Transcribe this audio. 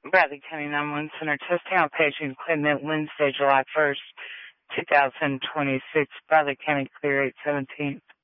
Bradley County 911 Center, testing on patient equipment Wednesday, July 1st, 2026. Bradley County clear 817.